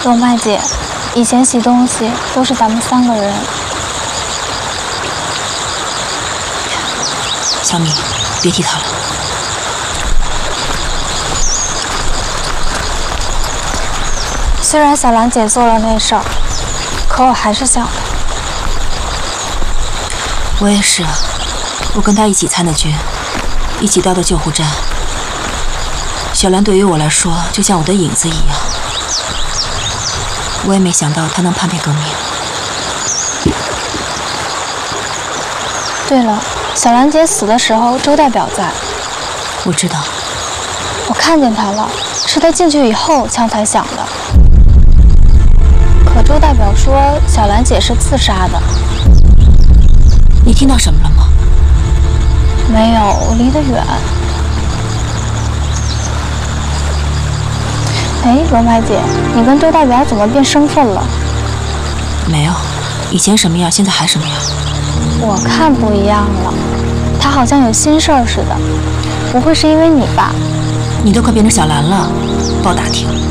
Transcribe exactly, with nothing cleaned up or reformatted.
龙麦姐，以前洗东西都是咱们三个人。 小米，别提他了。 虽然小兰姐做了那事儿，可我还是想她。 我也是啊，我跟她一起参的军，一起到的救护站。小兰对于我来说，就像我的影子一样。我也没想到她能叛变革命。 对了，小兰姐死的时候，周代表在。 我知道。 我看见他了，是他进去以后枪才响的。可周代表说小兰姐是自杀的。 你听到什么了吗？ 没有，我离得远。哎，罗麦姐，你跟周代表怎么变生分了？ 没有，以前什么样，现在还什么样。 我看不一样了，他好像有心事儿似的。不会是因为你吧？ 你都快变成小兰了，包打听。